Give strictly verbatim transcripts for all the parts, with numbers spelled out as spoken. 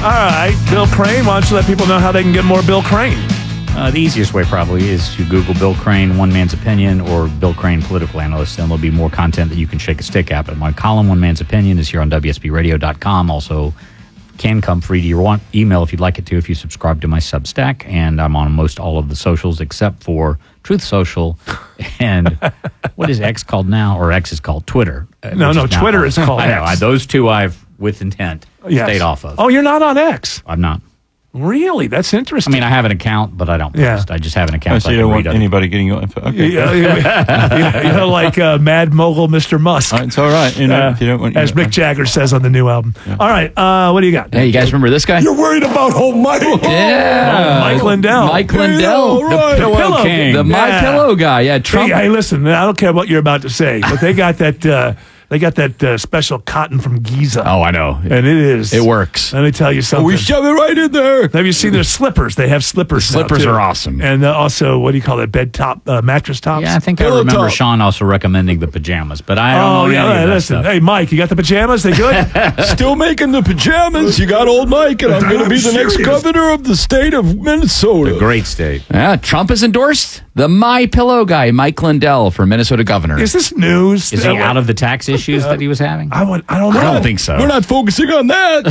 right, Bill Crane. Why don't you let people know how they can get more Bill Crane? Uh, the easiest way probably is to Google Bill Crane, One Man's Opinion, or Bill Crane, Political Analyst, and there'll be more content that you can shake a stick at. But my column, One Man's Opinion, is here on W S B radio dot com. Also, can come free to your want email if you'd like it to, if you subscribe to my Substack. And I'm on most all of the socials except for Truth Social and what is X called now? Or X is called Twitter. No, no, is now Twitter called, is called I know. X. I, those two I've, with intent, Yes. stayed off of. Oh, you're not on X? I'm not. Really? That's I interesting. mean, I have an account, but I don't post. Yeah. I just have an I account. so I you can don't want read other- anybody getting your info. Okay. Yeah, yeah, you know, like uh, Mad Mogul Mister Musk. Uh, It's all right. You know, Uh, if you don't want as you know, Mick Jagger says on the new album. All right, uh, what do you got? Hey, you guys remember this guy? You're worried about home Michael. Yeah. Mike Lindell. Mike Yeah, Lindell. all right. The Pillow Pillow King. The My Yeah. Pillow guy. Yeah, Trump. Hey, hey, listen, I don't care what you're about to say, but they got that uh, they got that uh, special cotton from Giza. Oh, I know. And it is. It works. Let me tell you something. we shove it right in there. Have you seen their slippers? They have slippers. now, Slippers too. are awesome. And uh, also, what do you call it? Bed top, uh, mattress tops? Yeah, I think I Pillow remember top. Sean also recommending the pajamas, but I don't Oh, know yeah. any of Hey, that listen. stuff. Hey, Mike, you got the pajamas? They good? Still making the pajamas. You got old Mike, and I'm going to be the next Serious. governor of the state of Minnesota. The great state. Yeah, Trump has endorsed the My Pillow guy, Mike Lindell, for Minnesota governor. Is this news? Is he Uh, out of the tax issues that he was having? I, would, I don't know. I don't think so. We're not focusing on that.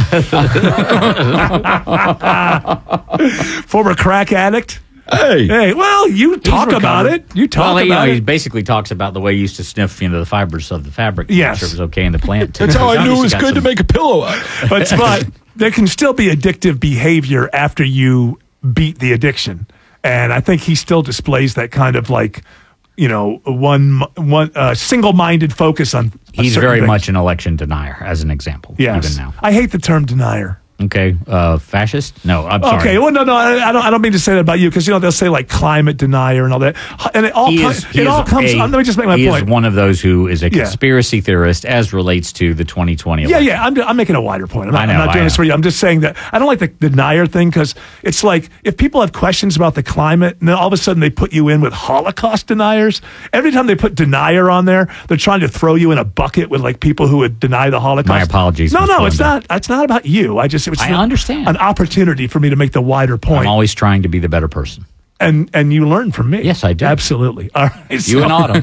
Former crack addict? Hey. Hey, well, you talk about it. You talk well, you about know, he it. basically talks about the way he used to sniff, you know, the fibers of the fabric. to make Yes. sure it was okay in the plant. Too. That's how He's I knew it obviously was got good to some- make a pillow out of. But, but there can still be addictive behavior after you beat the addiction. And I think he still displays that kind of like, you know, one one uh, single-minded focus on a He's certain very thing. much an election denier, as an example. Yes. Even now. I hate the term denier. Okay, uh, fascist? No, I'm sorry. Okay, well, no, no, I, I don't. I don't mean to say that about you because you know they'll say like climate denier and all that, and it all He co- is, he it is all comes. a- let me just make my he point. is one of those who is a Yeah. conspiracy theorist as relates to the twenty twenty Yeah, election. yeah. I'm, I'm making a wider point. I'm not, I know, I'm not doing I this know. for you. I'm just saying that I don't like the denier thing because it's like if people have questions about the climate, and then all of a sudden they put you in with Holocaust deniers. Every time they put denier on there, they're trying to throw you in a bucket with like people who would deny the Holocaust. My apologies, No, Mister no, it's Lindell. not. It's not about you. I just. It's I an- understand. An opportunity for me to make the wider point, I'm always trying to be the better person. and and you learn from me. Yes, I do. Absolutely. All right. You so- and Autumn.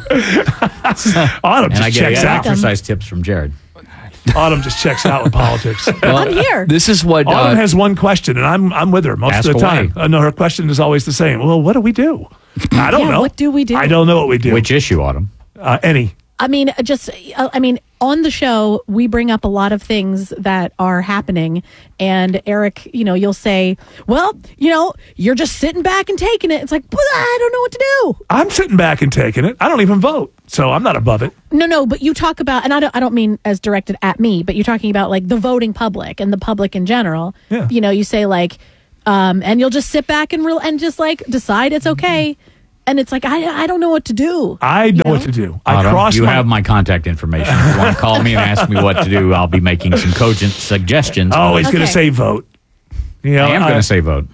Autumn And I just get checks yeah, out. exercise tips from Jared. Autumn just checks out with politics. I'm here. This is what Autumn uh, has one question, and I'm I'm with her most Ask of the away. time. Uh, no, her question is always the same. Well, what do we do? I don't Yeah, know. what do we do? I don't know what we do. Which issue, Autumn? uh, any? I mean, just, uh, I mean, on the show, we bring up a lot of things that are happening. And Eric, you know, you'll say, well, you know, you're just sitting back and taking it. It's like, but I don't know what to do. I'm sitting back and taking it. I don't even vote, so I'm not above it. No, no, but you talk about, and I don't, I don't mean as directed at me, but you're talking about like the voting public and the public in general. Yeah. You know, you say like, um, and you'll just sit back and real and just like decide it's okay. And it's like, I, I don't know what to do. I know, You what to do. I Autumn, cross you my. have my contact information. If you want to call me and ask me what to do, I'll be making some cogent suggestions. oh, he's going to Okay. say vote. You know, I am going to say vote.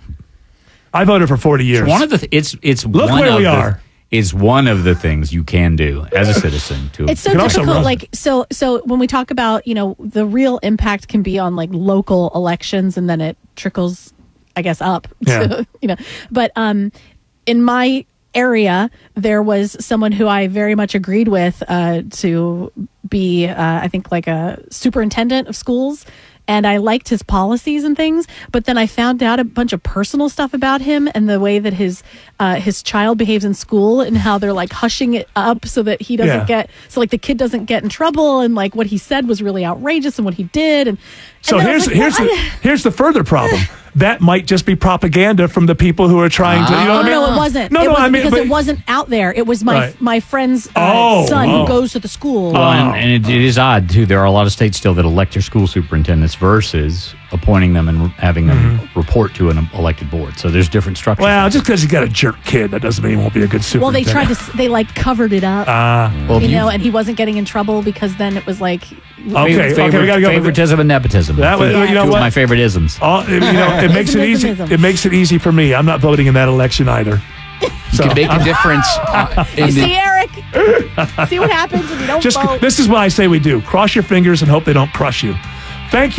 I voted for forty years. One of the th- it's it's Look one where of we the, are. Is one of the things you can do as a citizen to. It's so You can also difficult. run. Like so, so when we talk about, you know, the real impact can be on like local elections, and then it trickles, I guess, up. Yeah. To, you know, but um, in my area, there was someone who I very much agreed with uh, to be, uh, I think, like a superintendent of schools. And I liked his policies and things, but then I found out a bunch of personal stuff about him and the way that his uh, his child behaves in school and how they're like hushing it up so that he doesn't Yeah. get so like the kid doesn't get in trouble, and like what he said was really outrageous and what he did. And So and then I here's was like, here's well, the, I- here's the further problem. That might just be propaganda from the people who are trying to. You know Oh, what I mean? no, it wasn't. No, it no, wasn't I mean, because but- it wasn't out there. It was my Right. my friend's uh, Oh, son oh. who goes to the school. Well, and, and it, it is odd too. There are a lot of states still that elect their school superintendents versus appointing them and having them report to an elected board. So there's different structures. Well, just because you got a jerk kid, that doesn't mean he won't be a good Well, they superintendent. tried to. s- They like covered it up, Ah, well, you if know, and he wasn't getting in trouble because then it was like, okay, okay, favor- we got to go. with it. favoritism and nepotism. That was- Two- you know two what? of my favorite isms. All, you know, it makes it Ism, easy. ism, ism. It makes it easy for me. I'm not voting in that election either. you So, can make a difference. Uh, in you see, the, Eric, see what happens when you don't just vote. this is what I say we do: cross your fingers and hope they don't crush you. Thank you.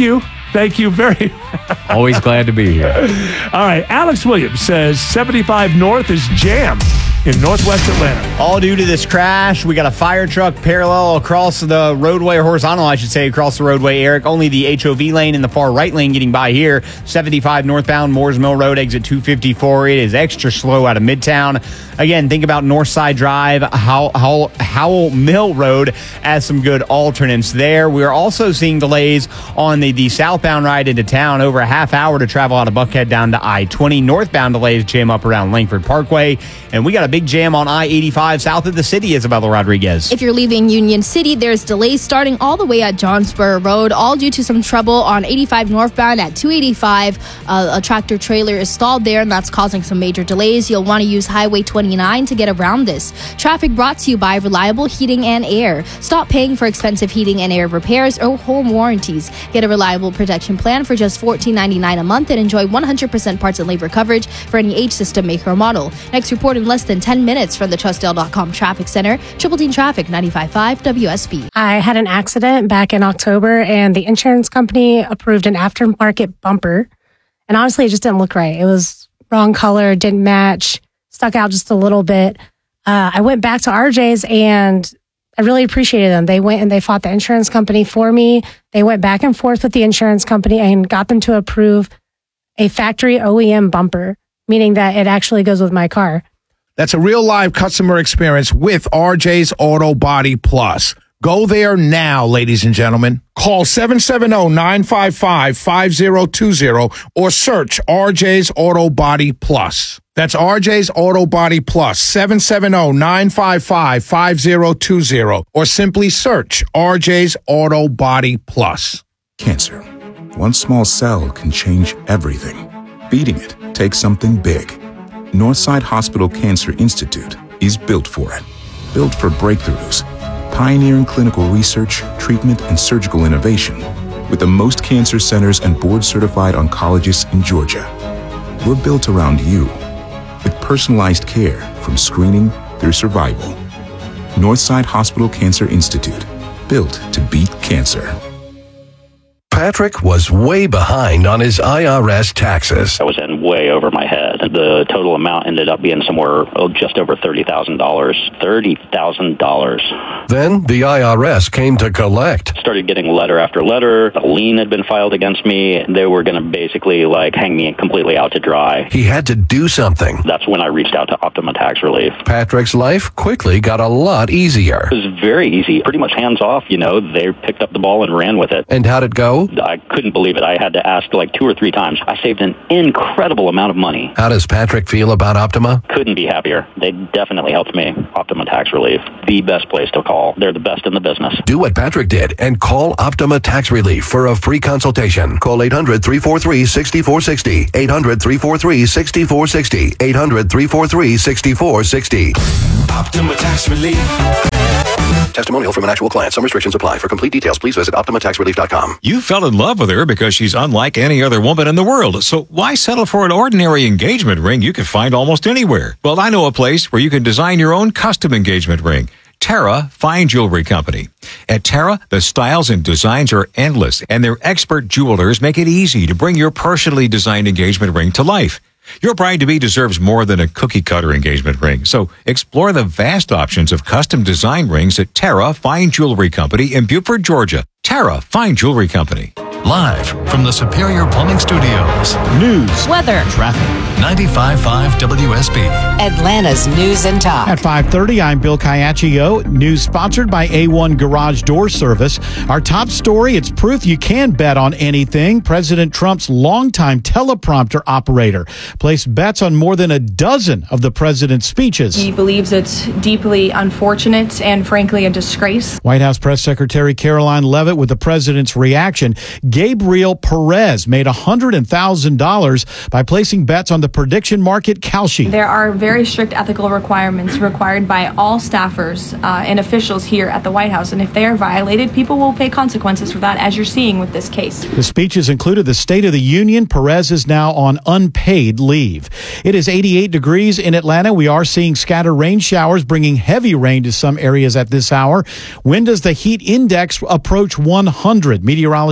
Thank you very Always glad to be here. All right. Alex Williams says seventy-five North is jammed in northwest Atlanta. All due to this crash. We got a fire truck parallel across the roadway, or horizontal, I should say, across the roadway, Eric. Only the H O V lane and the far right lane getting by here. seventy-five northbound, Moores Mill Road, exit two fifty-four. It is extra slow out of Midtown. Again, think about Northside Drive, Howell, Howell, Howell Mill Road as some good alternates there. We're also seeing delays on the, the southbound ride into town. Over a half hour to travel out of Buckhead down to I twenty. Northbound delays jam up around Langford Parkway. And we got a big jam on I eighty-five south of the city, Isabella Rodriguez. If you're leaving Union City, there's delays starting all the way at Johnsboro Road, all due to some trouble on eighty-five northbound at two eighty-five. Uh, a tractor trailer is stalled there, and that's causing some major delays. You'll want to use Highway twenty-nine to get around this. Traffic brought to you by Reliable Heating and Air. Stop paying for expensive heating and air repairs or home warranties. Get a reliable protection plan for just fourteen ninety-nine a month and enjoy one hundred percent parts and labor coverage for any age, system, make, or model. Next report in less than ten minutes from the Trustdale dot com Traffic Center. Triple Team Traffic, ninety-five point five W S B. I had an accident back in October, and the insurance company approved an aftermarket bumper. And honestly, it just didn't look right. It was wrong color, didn't match, stuck out just a little bit. Uh, I went back to R J's, and I really appreciated them. They went and they fought the insurance company for me. They went back and forth with the insurance company and got them to approve a factory O E M bumper, meaning that it actually goes with my car. That's a real live customer experience with R J's Auto Body Plus. Go there now, ladies and gentlemen. Call seven seven zero, nine five five, five zero two zero or search R J's Auto Body Plus. That's R J's Auto Body Plus, seven seven zero, nine five five, five zero two zero or simply search R J's Auto Body Plus. Cancer. One small cell can change everything. Beating it takes something big. Northside Hospital Cancer Institute is built for it. Built for breakthroughs, pioneering clinical research, treatment, and surgical innovation with the most cancer centers and board-certified oncologists in Georgia. We're built around you with personalized care from screening through survival. Northside Hospital Cancer Institute, built to beat cancer. Patrick was way behind on his I R S taxes. I was in way over my head. The total amount ended up being somewhere oh, just over thirty thousand dollars. thirty thousand dollars. Then the I R S came to collect. Started getting letter after letter. A lien had been filed against me. They were going to basically like hang me completely out to dry. He had to do something. That's when I reached out to Optima Tax Relief. Patrick's life quickly got a lot easier. It was very easy. Pretty much hands off, you know. They picked up the ball and ran with it. And how'd it go? I couldn't believe it. I had to ask like two or three times. I saved an incredible amount of money. How does Patrick feel about Optima? Couldn't be happier. They definitely helped me. Optima Tax Relief, the best place to call. They're the best in the business. Do what Patrick did and call Optima Tax Relief for a free consultation. Call eight hundred, three four three, six four six zero. eight hundred, three four three, six four six zero. eight hundred, three four three, six four six zero. Optima Tax Relief. Testimonial from an actual client. Some restrictions apply. For complete details, please visit Optima Tax Relief dot com. You fell in love with her because she's unlike any other woman in the world. So why settle for an ordinary engagement ring you can find almost anywhere? Well, I know a place where you can design your own custom engagement ring. Terra Fine Jewelry Company. At Terra, the styles and designs are endless, and their expert jewelers make it easy to bring your personally designed engagement ring to life. Your bride-to-be deserves more than a cookie-cutter engagement ring, so explore the vast options of custom design rings at Terra Fine Jewelry Company in Beaufort, Georgia. Terra Fine Jewelry Company. Live from the Superior Plumbing Studios. News. Weather. Traffic. ninety-five point five W S B. Atlanta's News and Talk. At five thirty, I'm Bill Caiaccio. News sponsored by A one Garage Door Service. Our top story, it's proof you can bet on anything. President Trump's longtime teleprompter operator placed bets on more than a dozen of the president's speeches. He believes it's deeply unfortunate and frankly a disgrace. White House Press Secretary Caroline Leavitt with the president's reaction. Gabriel Perez made one hundred thousand dollars by placing bets on the prediction market Kalshi. There are very strict ethical requirements required by all staffers uh, and officials here at the White House, and if they are violated, people will pay consequences for that, as you're seeing with this case. The speeches included the State of the Union. Perez is now on unpaid leave. It is eighty-eight degrees in Atlanta. We are seeing scattered rain showers, bringing heavy rain to some areas at this hour. When does the heat index approach one hundred? Meteorologist Christine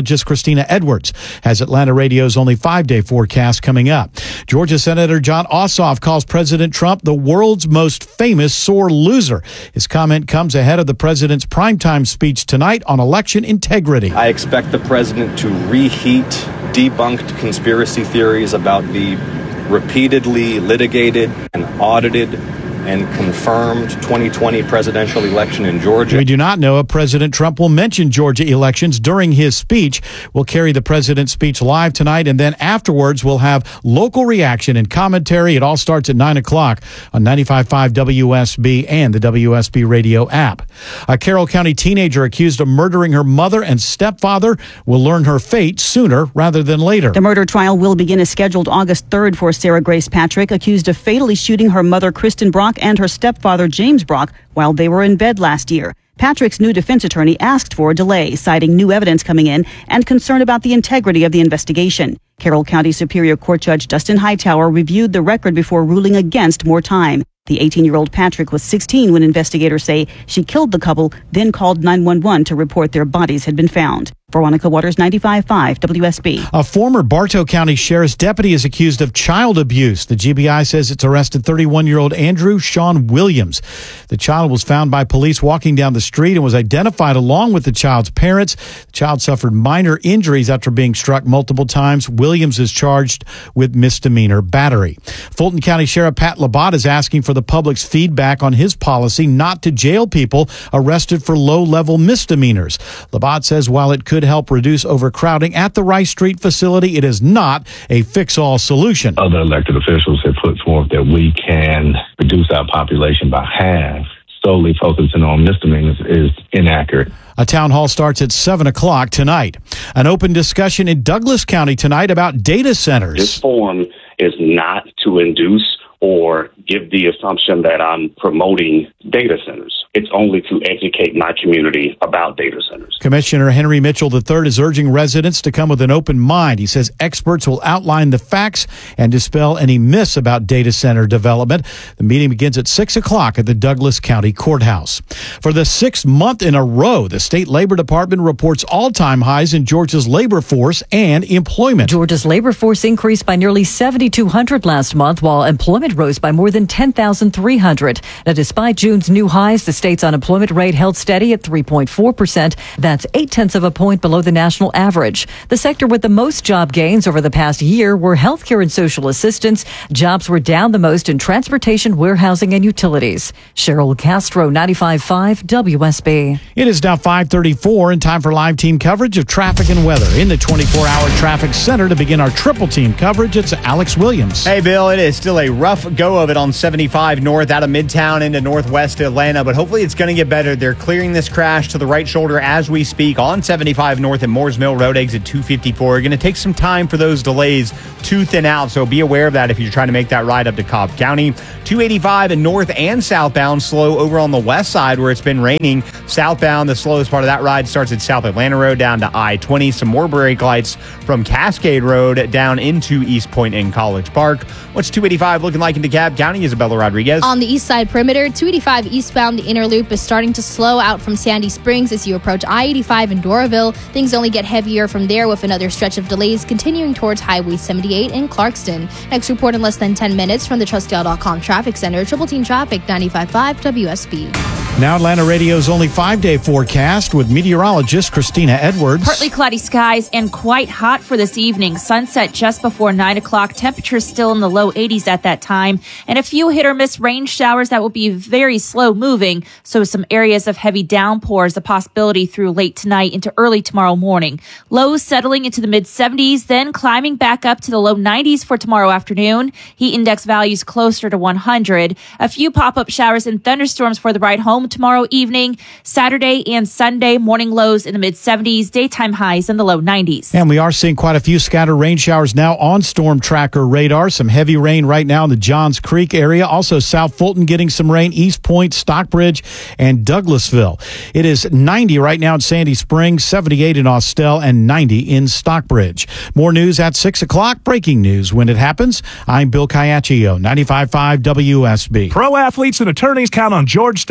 Christina Edwards has Atlanta Radio's only five-day forecast coming up. Georgia Senator John Ossoff calls President Trump the world's most famous sore loser. His comment comes ahead of the president's primetime speech tonight on election integrity. I expect the president to reheat debunked conspiracy theories about the repeatedly litigated and audited and confirmed twenty twenty presidential election in Georgia. We do not know if President Trump will mention Georgia elections during his speech. We'll carry the president's speech live tonight, and then afterwards we'll have local reaction and commentary. It all starts at nine o'clock on ninety-five point five W S B and the W S B radio app. A Carroll County teenager accused of murdering her mother and stepfather will learn her fate sooner rather than later. The murder trial will begin as scheduled August third for Sarah Grace Patrick, accused of fatally shooting her mother, Kristen Brock, and her stepfather, James Brock, while they were in bed last year. Patrick's new defense attorney asked for a delay, citing new evidence coming in and concern about the integrity of the investigation. Carroll County Superior Court Judge Dustin Hightower reviewed the record before ruling against more time. The eighteen-year-old Patrick was sixteen when investigators say she killed the couple, then called nine one one to report their bodies had been found. Veronica Waters, ninety-five point five W S B. A former Bartow County Sheriff's deputy is accused of child abuse. The G B I says it's arrested thirty-one-year-old Andrew Sean Williams. The child was found by police walking down the street and was identified along with the child's parents. The child suffered minor injuries after being struck multiple times. Williams is charged with misdemeanor battery. Fulton County Sheriff Pat Labatt is asking for the public's feedback on his policy not to jail people arrested for low-level misdemeanors. Labatt says while it could help reduce overcrowding at the Rice Street facility, it is not a fix-all solution. Other elected officials have put forth that we can reduce our population by half. Solely focusing on misdemeanors is inaccurate. A town hall starts at seven o'clock tonight. An open discussion in Douglas County tonight about data centers. This forum is not to induce or give the assumption that I'm promoting data centers. It's only to educate my community about data centers. Commissioner Henry Mitchell the third is urging residents to come with an open mind. He says experts will outline the facts and dispel any myths about data center development. The meeting begins at six o'clock at the Douglas County Courthouse. For the sixth month in a row, the state labor department reports all-time highs in Georgia's labor force and employment. Georgia's labor force increased by nearly seven thousand two hundred last month, while employment rose by more than ten thousand three hundred. Now, despite June's new highs, the state's unemployment rate held steady at three point four percent. That's eight tenths of a point below the national average. The sector with the most job gains over the past year were healthcare and social assistance. Jobs were down the most in transportation, warehousing, and utilities. Cheryl Castro, ninety-five point five W S B. It is now five thirty-four and time for live team coverage of traffic and weather. In the twenty-four hour traffic center to begin our triple team coverage, it's Alex Williams. Hey, Bill, it is still a rough go of it on seventy-five north out of Midtown into northwest Atlanta, but hopefully it's going to get better. They're clearing this crash to the right shoulder as we speak on seventy-five north at Moores Mill Road, exit two fifty-four. Going to take some time for those delays to thin out, so be aware of that if you're trying to make that ride up to Cobb County. two eighty-five and north and southbound slow over on the west side where it's been raining. Southbound, the slowest part of that ride starts at South Atlanta Road down to I twenty. Some more brake lights from Cascade Road down into East Point and College Park. What's two eighty-five looking like in DeKalb County? Isabella Rodriguez. On the east side perimeter, two eighty-five eastbound, the inner loop is starting to slow out from Sandy Springs as you approach I eighty-five in Doraville. Things only get heavier from there with another stretch of delays continuing towards Highway seventy-eight in Clarkston. Next report in less than ten minutes from the Trustdale dot com Traffic Center. Triple Team Traffic, ninety-five point five W S B. Now Atlanta Radio's only five-day forecast with meteorologist Christina Edwards. Partly cloudy skies and quite hot for this evening. Sunset just before nine o'clock. Temperatures still in the low eighties at that time. And a few hit or miss rain showers that will be very slow moving. So some areas of heavy downpours, a possibility through late tonight into early tomorrow morning. Lows settling into the mid seventies, then climbing back up to the low nineties for tomorrow afternoon. Heat index values closer to one hundred. A few pop-up showers and thunderstorms for the ride home tomorrow evening. Saturday and Sunday, morning lows in the mid seventies, daytime highs in the low nineties. And we are seeing quite a few scattered rain showers now on Storm Tracker radar. Some heavy rain right now in the Johns Creek area. Also South Fulton getting some rain, East Point, Stockbridge, and Douglasville. It is ninety right now in Sandy Springs, seventy-eight in Austell, and ninety in Stockbridge. More news at six o'clock. Breaking news when it happens. I'm Bill Caiaccio, ninety-five point five W S B. Pro athletes and attorneys count on George Stein to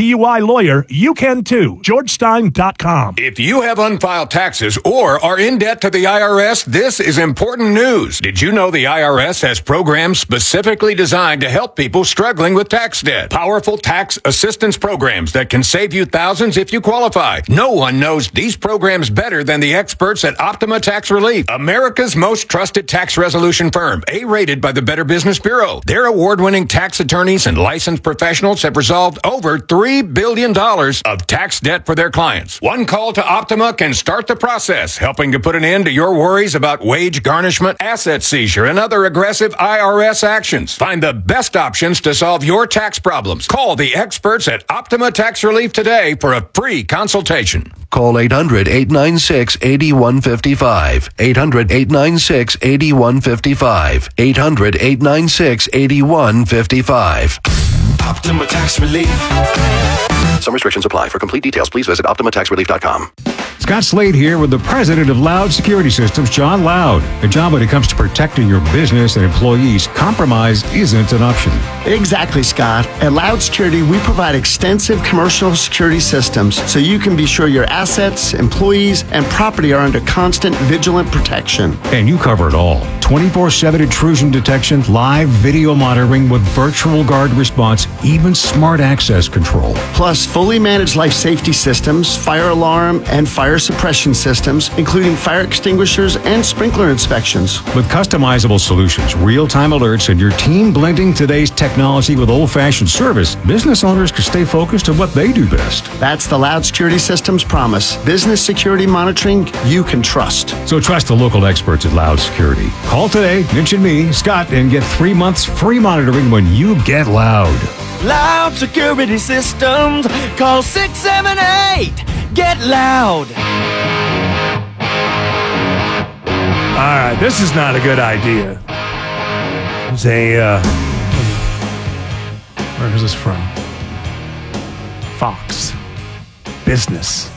U I lawyer, you can too. george stein dot com. If you have unfiled taxes or are in debt to the I R S, this is important news. Did you know the I R S has programs specifically designed to help people struggling with tax debt? Powerful tax assistance programs that can save you thousands if you qualify. No one knows these programs better than the experts at Optima Tax Relief, America's most trusted tax resolution firm, A-rated by the Better Business Bureau. Their award-winning tax attorneys and licensed professionals have resolved over three billion dollars of tax debt for their clients. One call to Optima can start the process, helping to put an end to your worries about wage garnishment, asset seizure, and other aggressive I R S actions. Find the best options to solve your tax problems. Call the experts at Optima Tax Relief today for a free consultation. Call eight hundred, eight nine six, eight one five five. eight hundred, eight nine six, eight one five five. eight hundred, eight nine six, eight one five five. Optima Tax Relief. Some restrictions apply. For complete details, please visit optima tax relief dot com. Scott Slade here with the president of Loud Security Systems, John Loud. A job when it comes to protecting your business and employees, compromise isn't an option. Exactly, Scott. At Loud Security, we provide extensive commercial security systems so you can be sure your assets, employees, and property are under constant vigilant protection. And you cover it all. twenty-four seven intrusion detection, live video monitoring with virtual guard response, even smart access control. Plus, fully managed life safety systems, fire alarm, and fire suppression systems, including fire extinguishers and sprinkler inspections. With customizable solutions, real-time alerts, and your team blending today's technology with old-fashioned service, business owners can stay focused on what they do best. That's the Loud Security Systems promise. Business security monitoring you can trust. So trust the local experts at Loud Security. Call today, mention me, Scott, and get three months free monitoring when you get Loud. Loud Security Systems. Call six seven eight. Get Loud. All right, this is not a good idea. It's a, uh, where is this from? Fox. Business.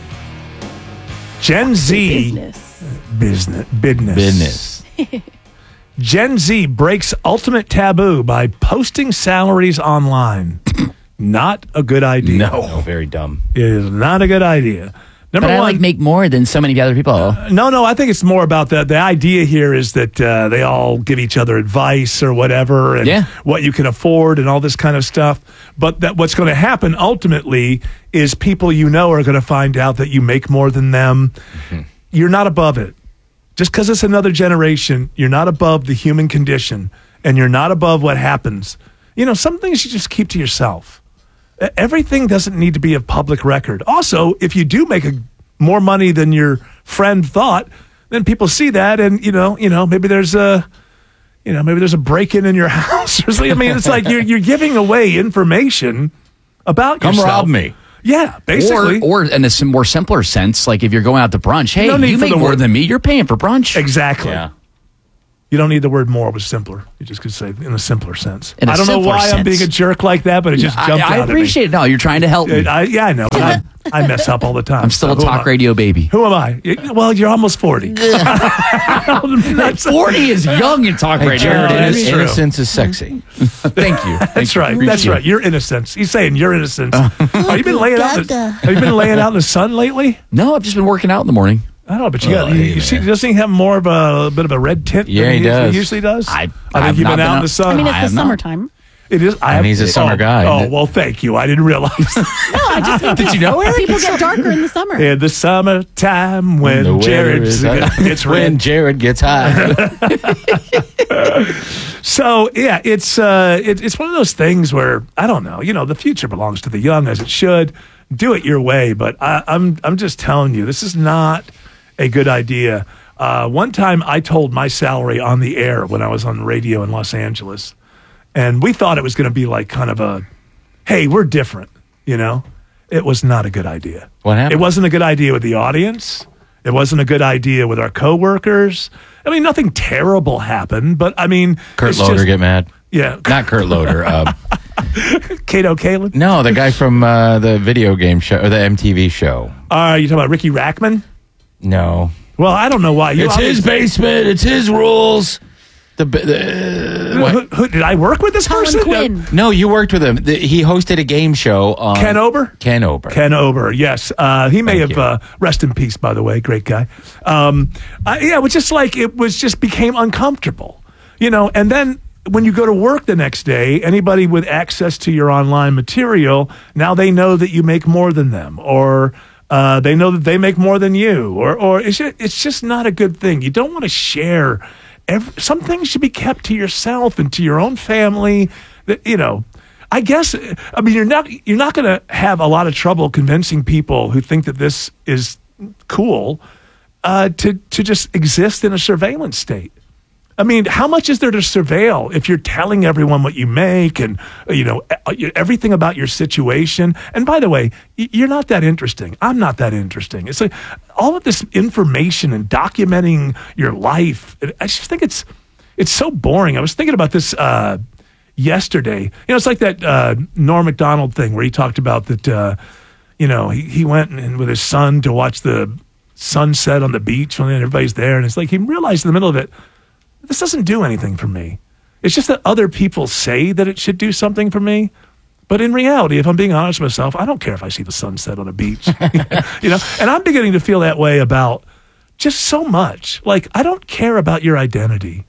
Gen Z. Business. Business. Business. Business. Gen Z breaks ultimate taboo by posting salaries online. Not a good idea. No. no, very dumb. It is not a good idea. Number but I one, like make more than so many other people. Uh, no, no, I think it's more about the the idea here is that uh, they all give each other advice or whatever, and yeah. what you can afford and all this kind of stuff. But that what's going to happen ultimately is people you know are going to find out that you make more than them. Mm-hmm. You're not above it. Just because it's another generation, you're not above the human condition, and you're not above what happens. You know, some things you just keep to yourself. Everything doesn't need to be a public record. Also, if you do make a, more money than your friend thought, then people see that, and you know, you know, maybe there's a, you know, maybe there's a break-in in your house or something. I mean, it's like you're you're giving away information about Come yourself. rob me. Yeah, basically. Or, or in a more simpler sense, like if you're going out to brunch, hey, No need you for make the more word. than me. You're paying for brunch. Exactly. Yeah. You don't need the word more, it was simpler. You just could say in a simpler sense. In a I don't know simpler why I'm sense. being a jerk like that, but it just I- jumped I out at me. appreciate it. No, you're trying to help me. I, yeah, I know. But I, I mess up all the time. I'm still so a who am talk I? radio baby. Who am I? You- Well, you're almost forty. forty is young in talk Hey, radio. Jared, It it is. is true. Innocence is sexy. Thank you. Thank That's you. right. Appreciate That's right. it. Your innocence. He's saying your innocence. Have you been laying out? In the, have you been laying out in the sun lately? No, I've just been working out in the morning. I don't know, but you Oh, got. You, hey, you see, man. doesn't he have more of a, a bit of a red tint? Yeah, than he usually- does. Usually does. I- I think I've you've not been been out in out- the sun. I mean, I it's the have not. summertime. It is. I And have- he's a summer oh, guy, Oh, isn't it? well, thank you. I didn't realize. No, I just think Did you know it? people get darker in the summer. In the summertime when The weather Jared is hot. gets when red. Jared gets high. So yeah, it's uh, it, it's one of those things where I don't know. You know, the future belongs to the young, as it should. Do it your way, but I, I'm I'm just telling you, this is not a good idea. Uh, one time, I told my salary on the air when I was on the radio in Los Angeles, and we thought it was going to be like kind of a, hey, we're different. You know, it was not a good idea. What happened? It wasn't a good idea with the audience. It wasn't a good idea with our coworkers. I mean, nothing terrible happened, but I mean, Kurt it's Loder just- get mad. Yeah, Not Kurt Loder. Uh, Kato Kalin. no, the guy from uh, the video game show or the M T V show. Uh, you talking about Ricky Rackman? No. Well, I don't know why. You It's his obviously- basement. It's his rules. The, the who, who, did I work with this Colin person? Quinn. No, you worked with him. The, he hosted a game show. On Ken Ober? Ken Ober. Ken Ober, yes. Uh, he may Thank have, you. uh, rest in peace, by the way, great guy. Um, I, yeah, it was just like, it was just became uncomfortable, you know, and then when you go to work the next day, anybody with access to your online material, now they know that you make more than them, or uh, they know that they make more than you, or, or it's, just, it's just not a good thing. You don't want to share. Every, some things should be kept to yourself and to your own family. That, you know, I guess, I mean, you're not you're not going to have a lot of trouble convincing people who think that this is cool uh, to to just exist in a surveillance state. I mean, how much is there to surveil if you're telling everyone what you make and, you know, everything about your situation? And by the way, you're not that interesting. I'm not that interesting. It's like all of this information and documenting your life. I just think it's it's so boring. I was thinking about this uh, yesterday. You know, it's like that uh, Norm Macdonald thing where he talked about that, uh, you know, he, he went and, with his son to watch the sunset on the beach when everybody's there. And it's like he realized in the middle of it, this doesn't do anything for me. It's just that other people say that it should do something for me. But in reality, if I'm being honest with myself, I don't care if I see the sunset on a beach. You know, and I'm beginning to feel that way about just so much. Like, I don't care about your identity.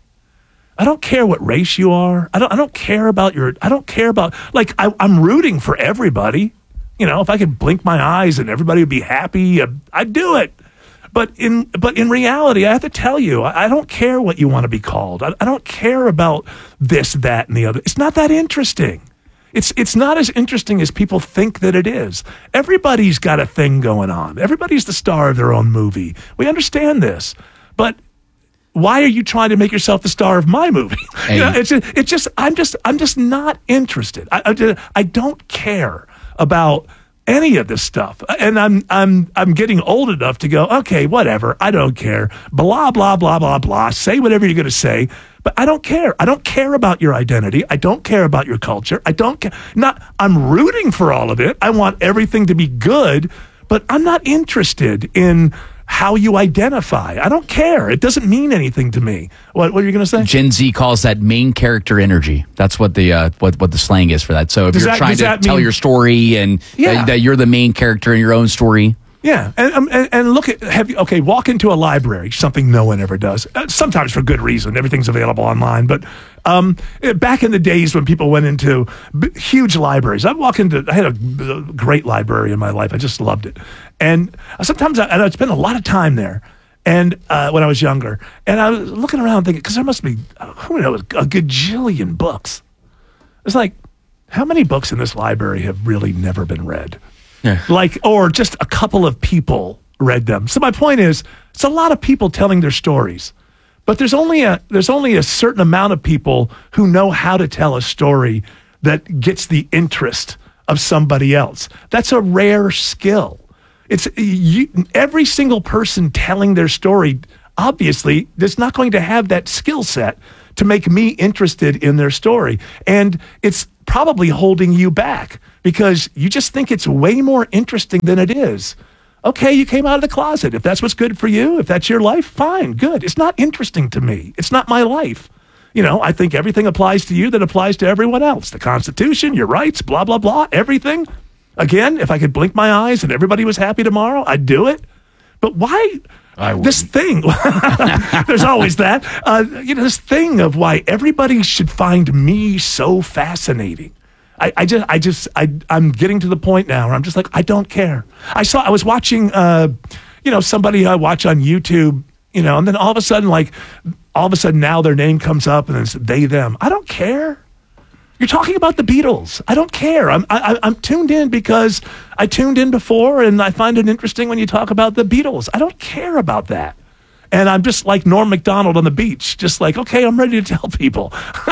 I don't care what race you are. I don't I don't care about your I don't care about like I, I'm rooting for everybody. You know, if I could blink my eyes and everybody would be happy, I'd, I'd do it. But in but in reality, I have to tell you, I, I don't care what you want to be called. I, I don't care about this, that, and the other. It's not that interesting. It's it's not as interesting as people think that it is. Everybody's got a thing going on. Everybody's the star of their own movie. We understand this. But why are you trying to make yourself the star of my movie? You know, it's it's just I'm just I'm just not interested. I I, I don't care about any of this stuff. And I'm I'm I'm getting old enough to go, okay, whatever. I don't care. Blah, blah, blah, blah, blah. Say whatever you're going to say. But I don't care. I don't care about your identity. I don't care about your culture. I don't care. Not, I'm rooting for all of it. I want everything to be good, but I'm not interested in how you identify. I don't care. It doesn't mean anything to me. What, what are you going to say? Gen Z calls that main character energy. That's what the uh, what what the slang is for that. So if Does you're that- trying does to that tell mean- your story and Yeah. that, that you're the main character in your own story. Yeah, and, um, and and look at have you, okay. Walk into a library, something no one ever does. Uh, sometimes for good reason. Everything's available online. But um, eh, back in the days when people went into b- huge libraries, I walk into. I had a, b- a great library in my life. I just loved it, and sometimes I, and I spent a lot of time there. And uh, when I was younger, and I was looking around thinking, because there must be, uh, who knows, a gajillion books. It's like, how many books in this library have really never been read? Yeah. Like, or just a couple of people read them. So my point is, it's a lot of people telling their stories, but there's only a there's only a certain amount of people who know how to tell a story that gets the interest of somebody else. That's a rare skill. It's you, every single person telling their story. Obviously, is not going to have that skill set to make me interested in their story, and it's probably holding you back because you just think it's way more interesting than it is. Okay, you came out of the closet. If that's what's good for you, if that's your life, fine, good. It's not interesting to me. It's not my life. You know, I think everything applies to you that applies to everyone else. The Constitution, your rights, blah, blah, blah, everything. Again, if I could blink my eyes and everybody was happy tomorrow, I'd do it. But why this thing? There's always that. Uh, you know, this thing of why everybody should find me so fascinating. I, I just, I just, I, I'm getting to the point now where I'm just like, I don't care. I saw, I was watching, uh, you know, somebody I watch on YouTube, you know, and then all of a sudden, like, all of a sudden now their name comes up and it's they, them. I don't care. You're talking about the Beatles. I don't care. I'm I, I'm tuned in because I tuned in before, and I find it interesting when you talk about the Beatles. I don't care about that, and I'm just like Norm Macdonald on the beach, just like, okay, I'm ready to tell people.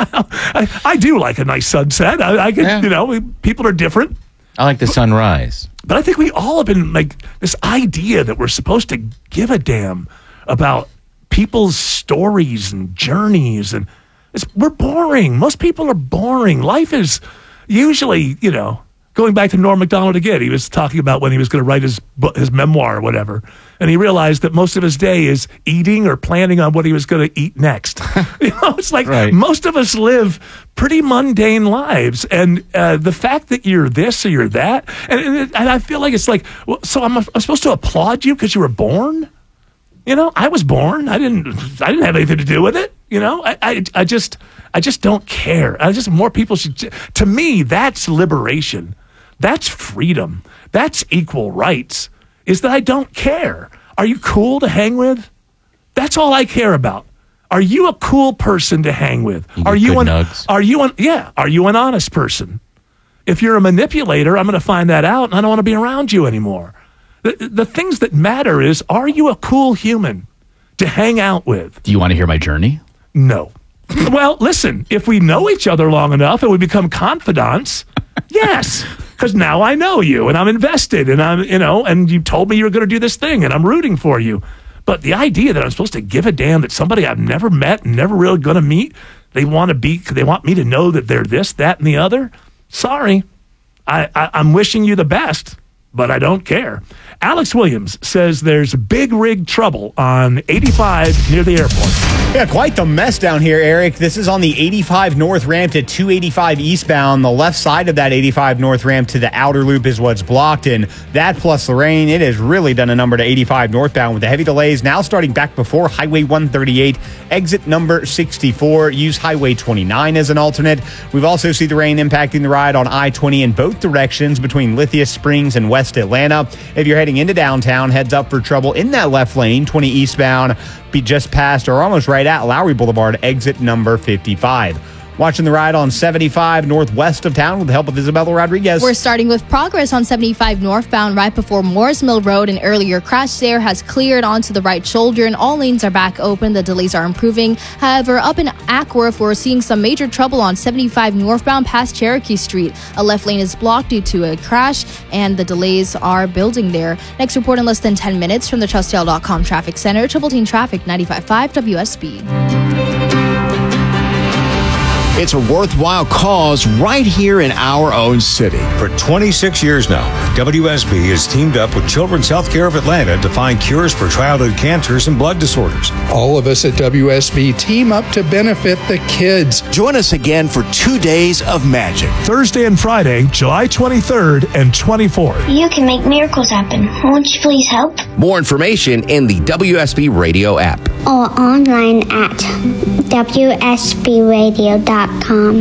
I, I do like a nice sunset. I, I get, Yeah. you know, we, people are different, I like the sunrise. but I think we all have been like this idea that we're supposed to give a damn about people's stories and journeys and. It's, we're boring. Most people are boring. Life is usually, you know, Going back to Norm Macdonald again, he was talking about when he was going to write his book, his memoir or whatever, and he realized that most of his day is eating or planning on what he was going to eat next. You know, it's like Right. most of us live pretty mundane lives, and uh, the fact that you're this or you're that, and, and, and I feel like it's like, well, so I'm, I'm supposed to applaud you because you were born? You know, I was born. I didn't. I didn't have anything to do with it. You know, I, I, I just, I just don't care. I just more people should. To me, that's liberation. That's freedom. That's equal rights. Is that I don't care. Are you cool to hang with? That's all I care about. Are you a cool person to hang with? You Are get you good an? nugs. Are you an? Yeah. Are you an honest person? If you're a manipulator, I'm going to find that out, and I don't want to be around you anymore. The, the things that matter is, are you a cool human to hang out with? Do you want to hear my journey? No. Well, listen, if we know each other long enough and we become confidants, yes, because now I know you and I'm invested and I'm, you know, and you told me you were going to do this thing and I'm rooting for you. But the idea that I'm supposed to give a damn that somebody I've never met and never really going to meet, they want to be, they want me to know that they're this, that, and the other. Sorry. I, I, I'm wishing you the best, but I don't care. Alex Williams says there's big rig trouble on eighty-five near the airport. Yeah, quite the mess down here, Eric. This is on the eighty-five north ramp to two eighty-five eastbound. The left side of that eighty-five north ramp to the outer loop is what's blocked. And that plus the rain, it has really done a number to eighty-five northbound with the heavy delays now starting back before Highway one thirty-eight, exit number sixty-four. Use Highway twenty-nine as an alternate. We've also seen the rain impacting the ride on I twenty in both directions between Lithia Springs and West Atlanta. If you're heading into downtown, heads up for trouble in that left lane, twenty eastbound, be just past or almost right at Lowry Boulevard, exit number fifty-five. Watching the ride on seventy-five northwest of town with the help of Isabella Rodriguez. We're starting with progress on seventy-five northbound right before Morris Mill Road. An earlier crash there has cleared onto the right shoulder and all lanes are back open. The delays are improving. However, up in Ackworth, we're seeing some major trouble on seventy-five northbound past Cherokee Street. A left lane is blocked due to a crash and the delays are building there. Next report in less than ten minutes from the Trustel dot com Traffic Center. Triple Team Traffic, ninety-five point five W S B. It's a worthwhile cause right here in our own city. For twenty-six years now, W S B has teamed up with Children's Healthcare of Atlanta to find cures for childhood cancers and blood disorders. All of us at W S B team up to benefit the kids. Join us again for two days of magic. Thursday and Friday, July twenty-third and twenty-fourth. You can make miracles happen. Won't you please help? More information in the W S B Radio app. Or online at W S B radio dot com.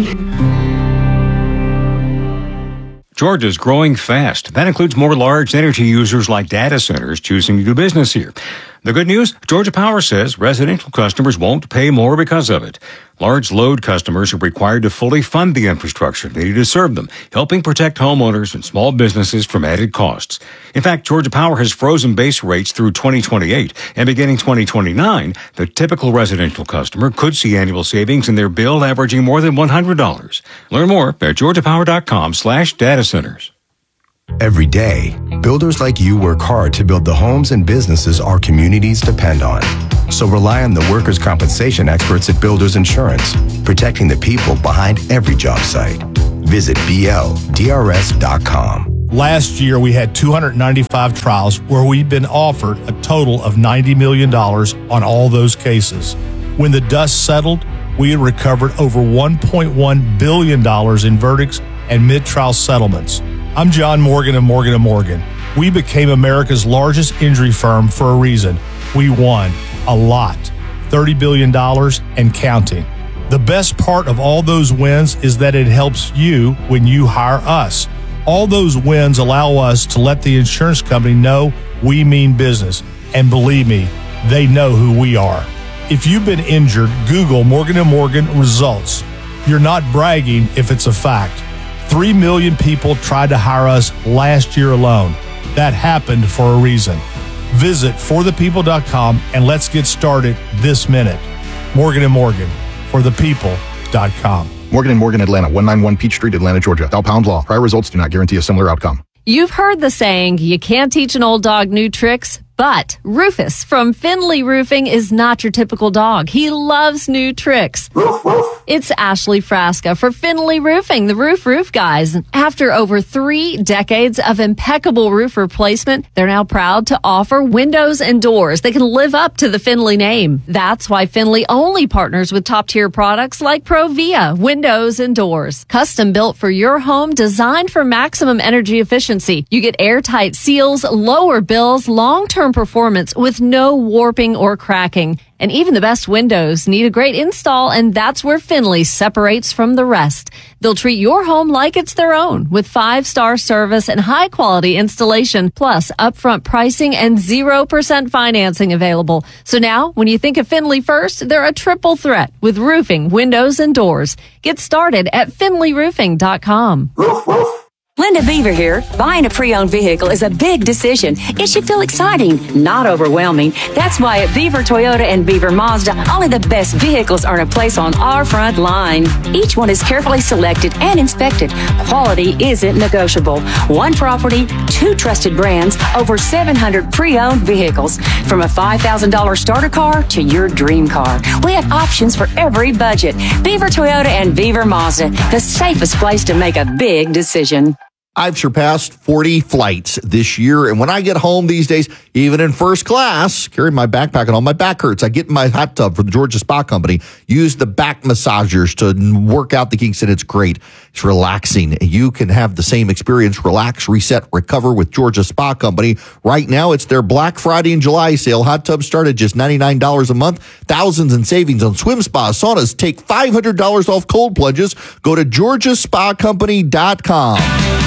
Georgia's growing fast. That includes more large energy users like data centers choosing to do business here. The good news, Georgia Power says residential customers won't pay more because of it. Large load customers are required to fully fund the infrastructure needed to serve them, helping protect homeowners and small businesses from added costs. In fact, Georgia Power has frozen base rates through twenty twenty-eight, and beginning twenty twenty-nine, the typical residential customer could see annual savings in their bill averaging more than one hundred dollars. Learn more at georgia power dot com slash data centers. Every day, builders like you work hard to build the homes and businesses our communities depend on. So rely on the workers' compensation experts at Builders Insurance, protecting the people behind every job site. Visit B L D R S dot com. Last year, we had two hundred ninety-five trials where we've been offered a total of ninety million dollars on all those cases. When the dust settled, we had recovered over one point one billion dollars in verdicts and mid-trial settlements. I'm John Morgan of Morgan and Morgan. We became America's largest injury firm for a reason. We won a lot, thirty billion dollars and counting. The best part of all those wins is that it helps you when you hire us. All those wins allow us to let the insurance company know we mean business. And believe me, they know who we are. If you've been injured, Google Morgan and Morgan results. You're not bragging if it's a fact. Three million people tried to hire us last year alone. That happened for a reason. Visit for the people dot com and let's get started this minute. Morgan and Morgan, for the people dot com. Morgan and Morgan Atlanta, one ninety-one Peach Street, Atlanta, Georgia. Dow Pound Law. Prior results do not guarantee a similar outcome. You've heard the saying, you can't teach an old dog new tricks, But Rufus from Finley Roofing is not your typical dog. He loves new tricks. It's Ashley Frasca for Finley Roofing, the Roof Roof Guys. After over three decades of impeccable roof replacement, they're now proud to offer windows and doors that can live up to the Finley name. That's why Finley only partners with top-tier products like Provia windows and doors. Custom built for your home, designed for maximum energy efficiency. You get airtight seals, lower bills, long-term performance with no warping or cracking. And even the best windows need a great install, and that's where Finley separates from the rest. They'll treat your home like it's their own with five-star service and high-quality installation, plus upfront pricing and zero percent financing available. So now, when you think of Finley first, they're a triple threat with roofing, windows, and doors. Get started at finley roofing dot com. Linda Beaver here. Buying a pre-owned vehicle is a big decision. It should feel exciting, not overwhelming. That's why at Beaver Toyota and Beaver Mazda, only the best vehicles earn a place on our front line. Each one is carefully selected and inspected. Quality isn't negotiable. One property, two trusted brands, over seven hundred pre-owned vehicles. From a five thousand dollars starter car to your dream car. We have options for every budget. Beaver Toyota and Beaver Mazda, the safest place to make a big decision. I've surpassed forty flights this year, and when I get home these days, even in first class, carry my backpack and all my back hurts. I get in my hot tub from the Georgia Spa Company, use the back massagers to work out the kinks, and it's great. It's relaxing. You can have the same experience, relax, reset, recover with Georgia Spa Company. Right now, it's their Black Friday and July sale. Hot tubs start at just ninety-nine dollars a month. Thousands in savings on swim spas, saunas. Take five hundred dollars off cold plunges. Go to georgia spa company dot com.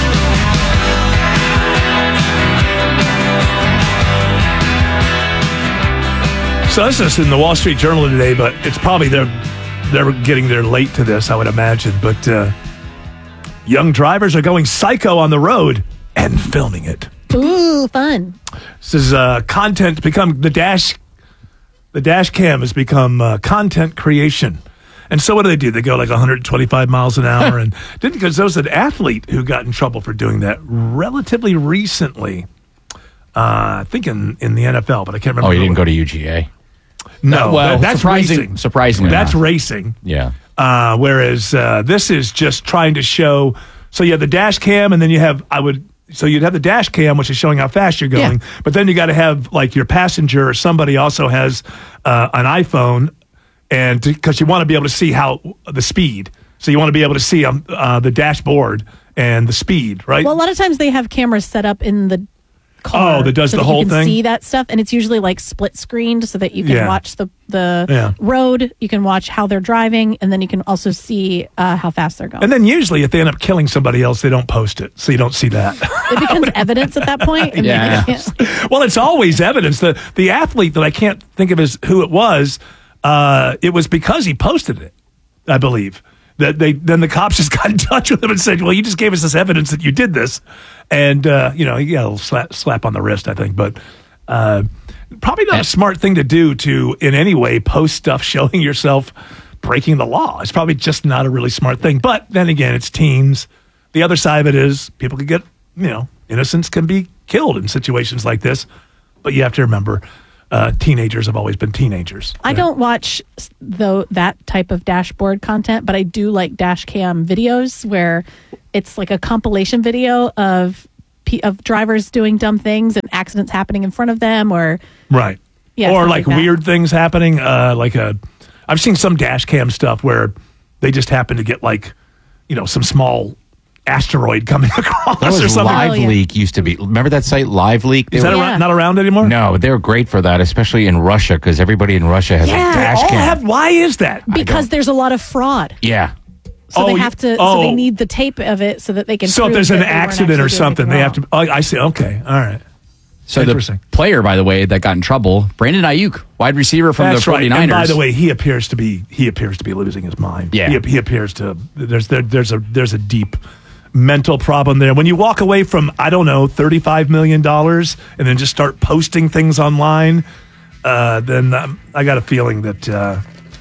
So this is in the Wall Street Journal today, but it's probably they're they're getting there late to this, I would imagine. But uh, young drivers are going psycho on the road and filming it. Ooh, fun! This is uh, content become the dash. The dash cam has become uh, content creation, and so what do they do? They go like one hundred twenty-five miles an hour, and didn't because there was an athlete who got in trouble for doing that relatively recently. Uh, I think in, in the N F L, but I can't remember. Oh, you didn't go to U G A? No, well, that, that's surprising, racing. Surprisingly, that's not. racing. Yeah. Uh, whereas uh, this is just trying to show. So you have the dash cam, and then you have I would. So you'd have the dash cam, which is showing how fast you're going. Yeah. But then you got to have like your passenger or somebody also has uh, an iPhone, and because you want to be able to see how the speed. So you want to be able to see um, uh, the dashboard and the speed, right? Well, a lot of times they have cameras set up in the car. Oh, that does so the that whole you can thing? See that stuff, and it's usually like split screened so that you can Yeah. watch the the Yeah. road, you can watch how they're driving, and then you can also see uh, how fast they're going. And then usually, if they end up killing somebody else, they don't post it, so you don't see that. It becomes evidence at that point. And Yeah. you can't- Well, it's always evidence. The the athlete that I can't think of as who it was, uh, it was because he posted it, I believe. That they then the cops just got in touch with him and said, "Well, you just gave us this evidence that you did this," and uh, you know, he got a little slap, slap on the wrist, I think, but uh, probably not a smart thing to do to in any way post stuff showing yourself breaking the law. It's probably just not a really smart thing. But then again, it's teens. The other side of it is people could get, you know, innocents can be killed in situations like this. But you have to remember. Uh, teenagers have always been teenagers. I don't watch though that type of dashboard content, but I do like dash cam videos where it's like a compilation video of of drivers doing dumb things and accidents happening in front of them, or right, yeah, or stuff like like that. weird things happening. Uh, like a, I've seen some dash cam stuff where they just happen to get like, you know, some small asteroid coming across That was or something. Live Oh, yeah. Leak used to be. Remember that site, Live Leak? They Is that were- around, not around anymore? No, they were great for that, especially in Russia, because everybody in Russia has Yeah. a dash All cam. have, why is that? Because there's a lot of fraud. Yeah. So Oh, they you- have to. oh. So they need the tape of it so that they can. So if prove there's an that they weren't accident actually or doing something, anything they have wrong. to. Oh, I see. Okay, all right. So Interesting. the player, by the way, that got in trouble, Brandon Ayuk, wide receiver from That's the right. 49ers. And by the way, he appears to be he appears to be losing his mind. Yeah. he, he appears to. There's there, there's a there's a deep mental problem there. When you walk away from I don't know thirty-five million dollars and then just start posting things online, uh, then um, I got a feeling that uh,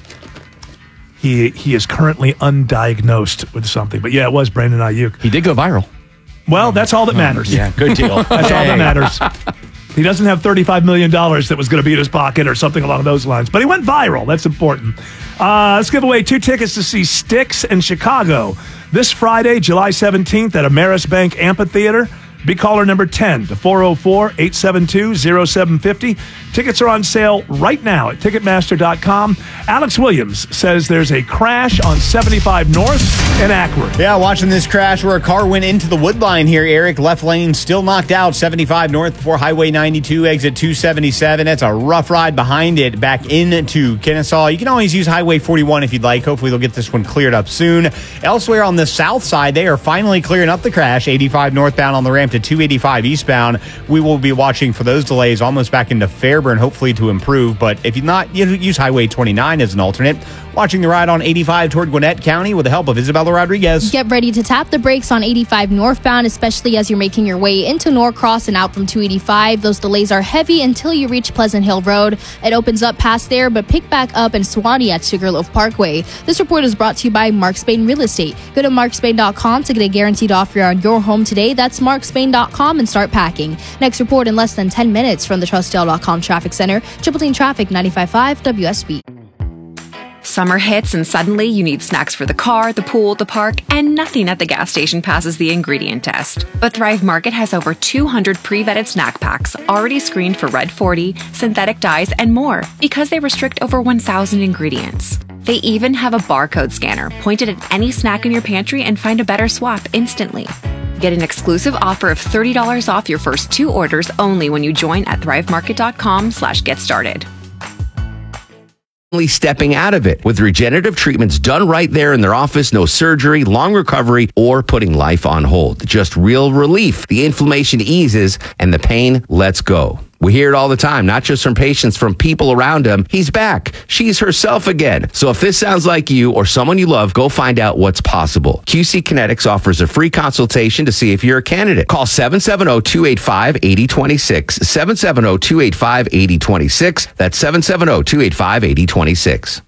he he is currently undiagnosed with something. But yeah, it was Brandon Ayuk. He did go viral. Well, that's all that matters. Yeah, good deal. That's all that Hey. matters. He doesn't have thirty-five million dollars that was going to be in his pocket or something along those lines. But he went viral. That's important. Uh, let's give away two tickets to see Styx in Chicago this Friday, July seventeenth at Ameris Bank Amphitheater. Be caller number ten to four oh four, eight seven two, oh seven five oh. Tickets are on sale right now at Ticketmaster dot com. Alex Williams says there's a crash on seventy-five North in Acworth. Yeah, watching this crash where a car went into the wood line here, Eric. Left lane still knocked out. seventy-five North before Highway ninety-two, exit two seventy-seven. That's a rough ride behind it back into Kennesaw. You can always use Highway forty-one if you'd like. Hopefully they'll get this one cleared up soon. Elsewhere on the south side, they are finally clearing up the crash. eighty-five northbound on the ramp to two eighty-five eastbound. We will be watching for those delays almost back into Fairburn, hopefully to improve. But if you not you use Highway twenty-nine as an alternate, watching the ride on eighty-five toward Gwinnett County with the help of Isabella Rodriguez. Get ready to tap the brakes on eighty-five northbound, especially as you're making your way into Norcross and out from two eighty-five. Those delays are heavy until you reach Pleasant Hill Road. It opens up past there, but pick back up in Suwanee at Sugarloaf Parkway. This report is brought to you by Mark Spain Real Estate. Go to mark spain dot com to get a guaranteed offer on your home today. That's mark spain dot com and start packing. Next report in less than ten minutes from the trustdale dot com Traffic Center. Triple Team Traffic, ninety-five point five W S B. Summer hits and suddenly you need snacks for the car, the pool, the park, and nothing at the gas station passes the ingredient test. But Thrive Market has over two hundred pre-vetted snack packs already screened for Red forty, synthetic dyes, and more because they restrict over one thousand ingredients. They even have a barcode scanner pointed at any snack in your pantry and find a better swap instantly. Get an exclusive offer of thirty dollars off your first two orders only when you join at thrive market dot com slash get started. Stepping out of it with regenerative treatments done right there in their office. No surgery, long recovery, or putting life on hold. Just real relief. The inflammation eases and the pain lets go. We hear it all the time, not just from patients, from people around them. He's back. She's herself again. So if this sounds like you or someone you love, go find out what's possible. Q C Kinetics offers a free consultation to see if you're a candidate. Call seven seven zero, two eight five, eight zero two six. seven seven zero, two eight five, eight zero two six. That's seven seven zero, two eight five, eight zero two six.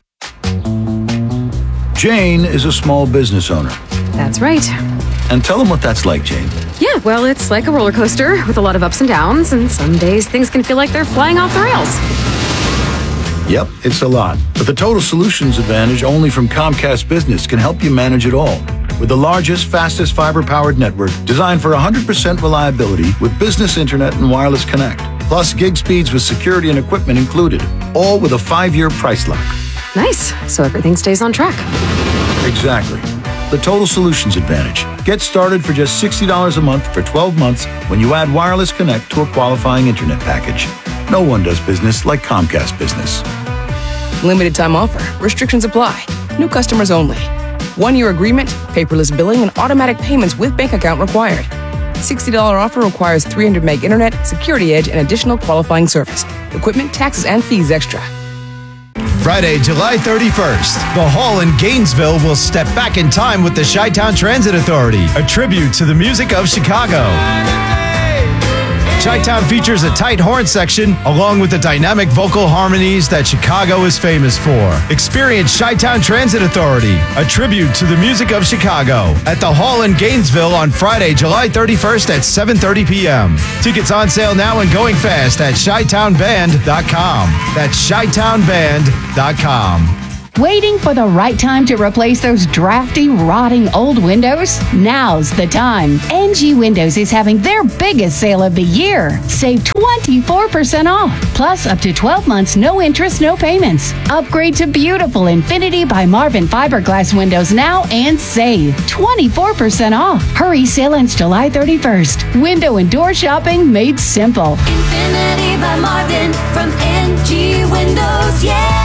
Jane is a small business owner. That's right. And tell them what that's like, Jane. Yeah, well, it's like a roller coaster with a lot of ups and downs, and some days things can feel like they're flying off the rails. Yep, it's a lot. But the Total Solutions Advantage only from Comcast Business can help you manage it all. With the largest, fastest fiber-powered network designed for one hundred percent reliability with business internet and wireless connect. Plus gig speeds with security and equipment included. All with a five-year price lock. Nice. So everything stays on track. Exactly. The Total Solutions Advantage. Get started for just sixty dollars a month for twelve months when you add Wireless Connect to a qualifying internet package. No one does business like Comcast Business. Limited time offer. Restrictions apply. New customers only. One-year agreement, paperless billing, and automatic payments with bank account required. sixty dollars offer requires three hundred meg internet, security edge, and additional qualifying service. Equipment, taxes, and fees extra. Friday, July thirty-first, the Hall in Gainesville will step back in time with the Chi-Town Transit Authority, a tribute to the music of Chicago. Chi-Town features a tight horn section along with the dynamic vocal harmonies that Chicago is famous for. Experience Chi-Town Transit Authority, a tribute to the music of Chicago, at the Hall in Gainesville on Friday, July thirty-first at seven thirty p.m. Tickets on sale now and going fast at chi town band dot com. That's chi town band dot com. Waiting for the right time to replace those drafty, rotting old windows? Now's the time. N G Windows is having their biggest sale of the year. Save twenty-four percent off, plus up to twelve months, no interest, no payments. Upgrade to beautiful Infinity by Marvin fiberglass windows now and save twenty-four percent off. Hurry, sale ends July thirty-first. Window and door shopping made simple. Infinity by Marvin from N G Windows, yeah!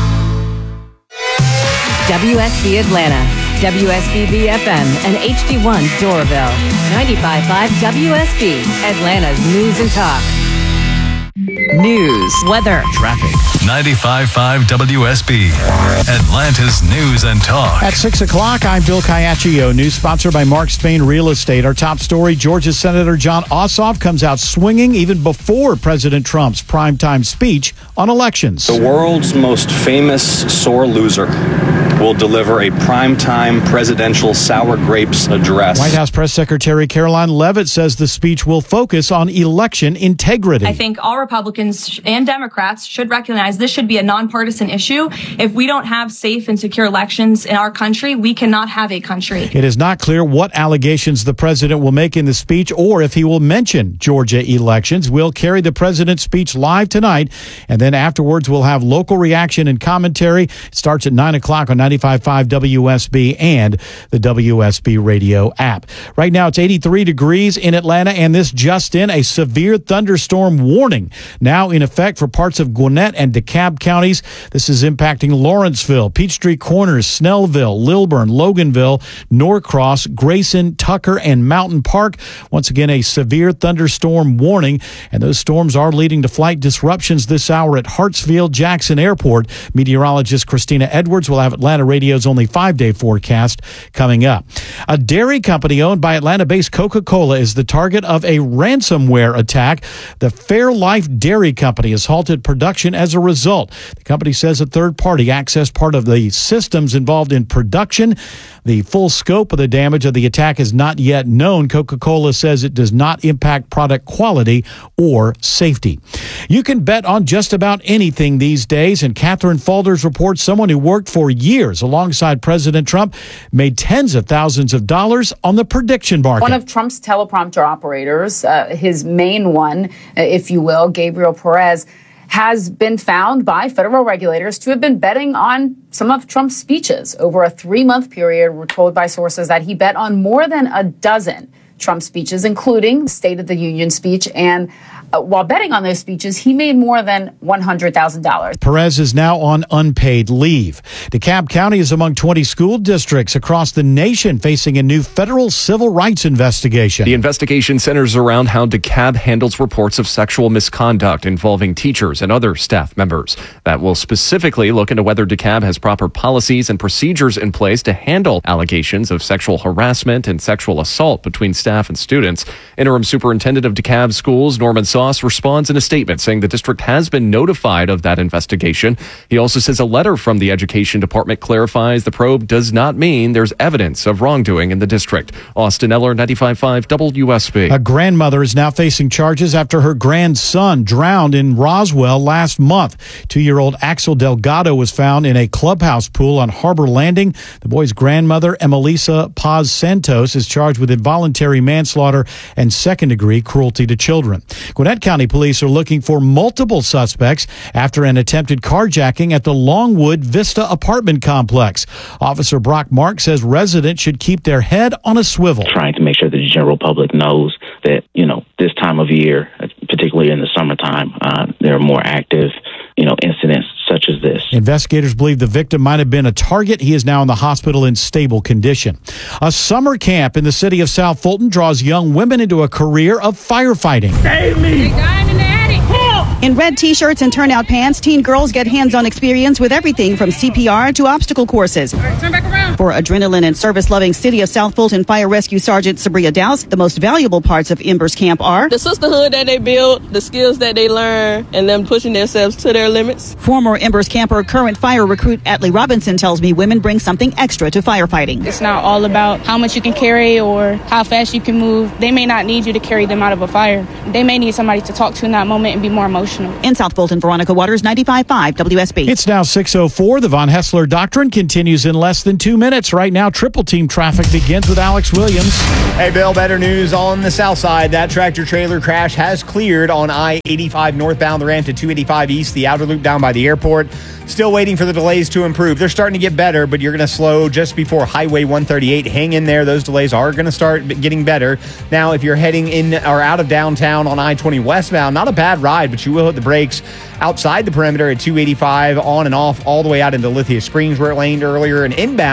W S B Atlanta, W S B B F M, and H D one Doraville. ninety-five point five W S B, Atlanta's news and talk. News, weather, traffic, ninety-five point five W S B, Atlanta's News and Talk. At six o'clock, I'm Bill Caiaccio. News sponsored by Mark Spain Real Estate. Our top story, Georgia Senator John Ossoff comes out swinging even before President Trump's primetime speech on elections. The world's most famous sore loser will deliver a primetime presidential sour grapes address. White House Press Secretary Caroline Leavitt says the speech will focus on election integrity. I think all Republicans and Democrats should recognize this should be a nonpartisan issue. If we don't have safe and secure elections in our country, we cannot have a country. It is not clear what allegations the president will make in the speech or if he will mention Georgia elections. We'll carry the president's speech live tonight, and then afterwards we'll have local reaction and commentary. It starts at nine o'clock on ninety-five point five W S B and the W S B radio app. Right now it's eighty-three degrees in Atlanta, and this just in, a severe thunderstorm warning now in effect for parts of Gwinnett and DeKalb counties. This is impacting Lawrenceville, Peachtree Corners, Snellville, Lilburn, Loganville, Norcross, Grayson, Tucker, and Mountain Park. Once again, a severe thunderstorm warning, and those storms are leading to flight disruptions this hour at Hartsfield Jackson Airport. Meteorologist Christina Edwards will have Atlanta Radio's only five-day forecast coming up. A dairy company owned by Atlanta-based Coca-Cola is the target of a ransomware attack. The Fairlife Dairy Company has halted production as a result. The company says a third party accessed part of the systems involved in production. The full scope of the damage of the attack is not yet known. Coca-Cola says it does not impact product quality or safety. You can bet on just about anything these days, and Catherine Falders reports someone who worked for years alongside President Trump made tens of thousands of dollars on the prediction market. One of Trump's teleprompter operators, uh, his main one, if you will, Gabriel Perez, has been found by federal regulators to have been betting on some of Trump's speeches. Over a three-month period, we're told by sources that he bet on more than a dozen Trump speeches, including the State of the Union speech. And uh, while betting on those speeches, he made more than one hundred thousand dollars. Perez is now on unpaid leave. DeKalb County is among twenty school districts across the nation facing a new federal civil rights investigation. The investigation centers around how DeKalb handles reports of sexual misconduct involving teachers and other staff members. That will specifically look into whether DeKalb has proper policies and procedures in place to handle allegations of sexual harassment and sexual assault between staff and students. Interim Superintendent of DeKalb Schools, Norman Sauce, responds in a statement saying the district has been notified of that investigation. He also says a letter from the Education Department clarifies the probe does not mean there's evidence of wrongdoing in the district. Austin Eller, ninety-five point five W S B. A grandmother is now facing charges after her grandson drowned in Roswell last month. Two-year-old Axel Delgado was found in a clubhouse pool on Harbor Landing. The boy's grandmother, Emelisa Paz Santos, is charged with involuntary manslaughter and second-degree cruelty to children. Gwinnett County Police are looking for multiple suspects after an attempted carjacking at the Longwood Vista apartment complex. Officer Brock Mark says residents should keep their head on a swivel. Trying to make sure that the general public knows that, you know, this time of year, particularly in the summertime, uh, there are more active, you know, incidents such as this. Investigators believe the victim might have been a target. He is now in the hospital in stable condition. A summer camp in the city of South Fulton draws young women into a career of firefighting. Save me! In red t-shirts and turnout pants, teen girls get hands-on experience with everything from C P R to obstacle courses. Right, turn back around. For adrenaline and service-loving City of South Fulton Fire Rescue Sergeant Sabria Dowse, the most valuable parts of Embers Camp are the sisterhood that they build, the skills that they learn, and them pushing themselves to their limits. Former Embers camper, current fire recruit Atlee Robinson tells me women bring something extra to firefighting. It's not all about how much you can carry or how fast you can move. They may not need you to carry them out of a fire. They may need somebody to talk to in that moment and be more emotional. In South Fulton, Veronica Waters, ninety-five point five W S B. It's now six oh four. The Von Hessler Doctrine continues in less than two minutes. Right now, triple team traffic begins with Alex Williams. Hey, Bill, better news on the south side. That tractor trailer crash has cleared on I eighty-five northbound the ramp to two eighty-five east, the outer loop down by the airport. Still waiting for the delays to improve. They're starting to get better, but you're going to slow just before Highway one thirty-eight. Hang in there. Those delays are going to start getting better. Now, if you're heading in or out of downtown on I twenty westbound, not a bad ride, but you will hit the brakes outside the perimeter at two eighty-five, on and off, all the way out into Lithia Springs where it laned earlier, and inbound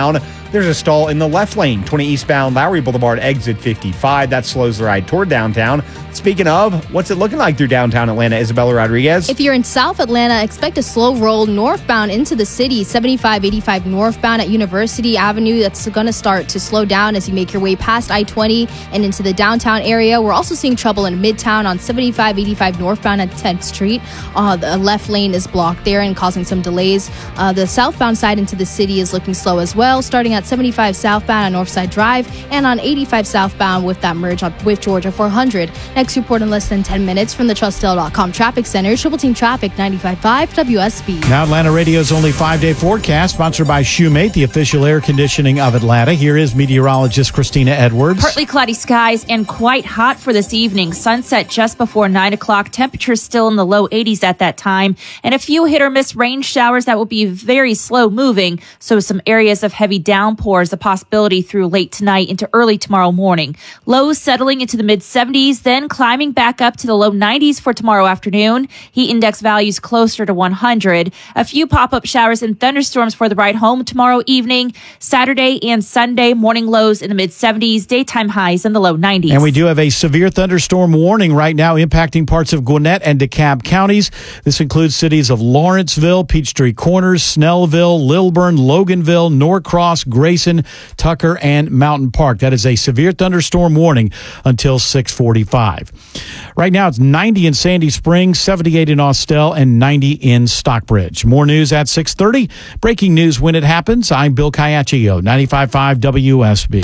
There's a stall in the left lane, twenty eastbound Lowry Boulevard, exit fifty-five. That slows the ride toward downtown. Speaking of, what's it looking like through downtown Atlanta, Isabella Rodriguez? If you're in South Atlanta, expect a slow roll northbound into the city, seventy-five eighty-five northbound at University Avenue. That's going to start to slow down as you make your way past I twenty and into the downtown area. We're also seeing trouble in Midtown on seventy-five eighty-five northbound at tenth Street. Uh, the left lane is blocked there and causing some delays. Uh, the southbound side into the city is looking slow as well, starting at seventy-five southbound on Northside Drive and on eighty-five southbound with that merge up with Georgia four hundred. Next report in less than ten minutes from the Trustdale dot com Traffic Center. Triple Team Traffic, ninety-five point five W S B. Now Atlanta Radio's only five-day forecast, sponsored by Shoemate, the official air conditioning of Atlanta. Here is meteorologist Christina Edwards. Partly cloudy skies and quite hot for this evening. Sunset just before nine o'clock. Temperatures still in the low eighties at that time. And a few hit or miss rain showers that will be very slow moving. So some areas of heavy downpours, a possibility through late tonight into early tomorrow morning. Lows settling into the mid seventies, then climbing back up to the low nineties for tomorrow afternoon. Heat index values closer to one hundred. A few pop-up showers and thunderstorms for the ride home tomorrow evening. Saturday and Sunday, morning lows in the mid seventies, daytime highs in the low nineties. And we do have a severe thunderstorm warning right now impacting parts of Gwinnett and DeKalb counties. This includes cities of Lawrenceville, Peachtree Corners, Snellville, Lilburn, Loganville, Norcross, Grayson, Tucker, and Mountain Park. That is a severe thunderstorm warning until six forty-five. Right now it's ninety in Sandy Springs, seventy-eight in Austell, and ninety in Stockbridge. More news at six thirty. Breaking news when it happens. I'm Bill Caiaccio, ninety-five point five W S B.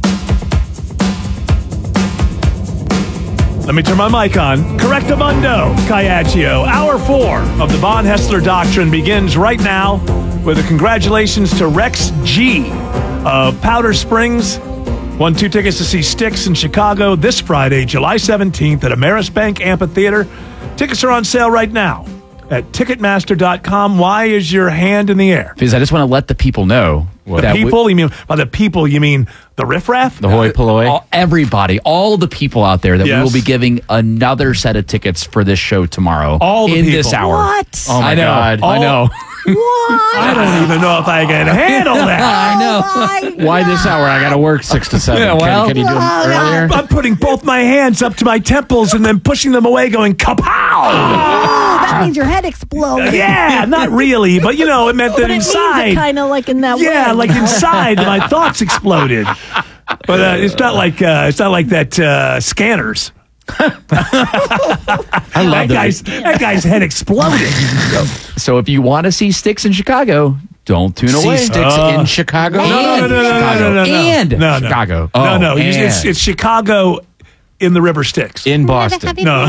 Let me turn my mic on. Correctamundo, Caiaccio. Hour four of the Von Hessler Doctrine begins right now with a congratulations to Rex G of Powder Springs. Won two tickets to see Styx in Chicago this Friday, July seventeenth at Ameris Bank Amphitheater. Tickets are on sale right now at Ticketmaster dot com. Why is your hand in the air? Because I just want to let the people know. The that people? we- you mean by the people, you mean the riffraff? The hoi polloi? All, everybody, all the people out there that Yes. we will be giving another set of tickets for this show tomorrow. All the in people. this hour. What? Oh my I know. God. I All- know. I don't even know if I can handle that. I know. Why this hour? I got to work six to seven. Yeah, well, can, can you do them earlier? I'm putting both my hands up to my temples and then pushing them away, going kapow! Oh, that means your head exploded. Yeah, not really, but you know, it meant that But it means it inside. kind of like in that way. Yeah, like inside, my thoughts exploded. But uh, it's not like uh, it's not like that uh, scanners. I love that guy's that guy's head exploded. So if you want to see Styx in Chicago, don't tune See away. Styx in Chicago. No, no, no, no, no, Chicago. no, no, no. And No, no. Chicago. no, Oh, no, it's, and. it's, it's Chicago in the River Styx. In Boston. No,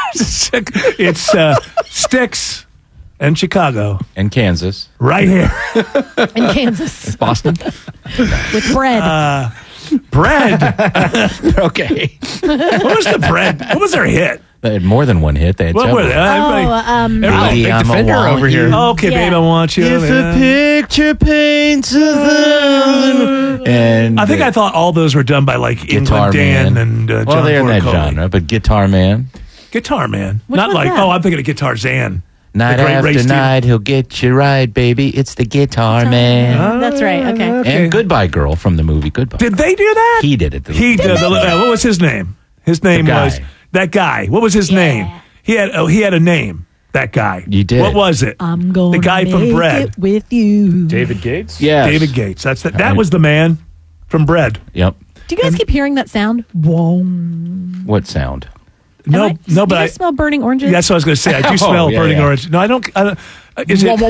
it's uh, Styx and Chicago. And Kansas. Right here. In Kansas. Boston. With bread. Uh, bread. Okay. What was the bread? What was their hit? They had more than one hit. They had What several. were they? Everybody, oh, um, everybody- Baby, big I'm a defender want over here. you. Okay, Yeah. babe, I want you. If Yeah. a picture paints a thousand. And I think I thought all those were done by like Guitar England Dan Man. and uh, well, John they're in that Ford Coley. genre, but Guitar Man. Guitar Man. Which Not one's like, that? oh, I'm thinking of Guitar Zan. Night The great Ray after Stevens. night, he'll get you right, baby. It's the Guitar Man. That's right. Okay. And Goodbye Girl from the movie Goodbye. Did they do that? He did it. He did. The, uh, what was his name? His name guy. was that guy. What was his name? He had. Oh, he had a name. That guy. You did. What was it? I'm going The guy to from make Bread. it with you. David Gates. Yes. David Gates. That's that. That was the man from Bread. Yep. Do you guys keep hearing that sound? Whoa. What sound? No, I, no, do but you I. guys smell burning oranges? That's what I was going to say. I do Oh, smell yeah, burning yeah. orange. No, I don't. I don't uh, is it?